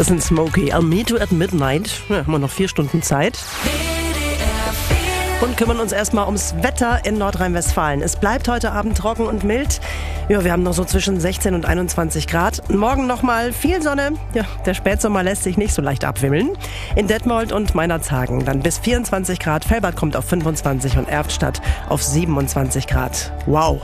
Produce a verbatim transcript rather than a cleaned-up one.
Das sind Smokey. I'll meet you at midnight. Ja, haben wir noch vier Stunden Zeit. Und kümmern uns erstmal ums Wetter in Nordrhein-Westfalen. Es bleibt heute Abend trocken und mild. Ja, wir haben noch so zwischen sechzehn und einundzwanzig Grad. Morgen nochmal viel Sonne. Ja, der Spätsommer lässt sich nicht so leicht abwimmeln. In Detmold und Meinerzhagen dann bis vierundzwanzig Grad. Velbert kommt auf fünfundzwanzig und Erftstadt auf siebenundzwanzig Grad. Wow.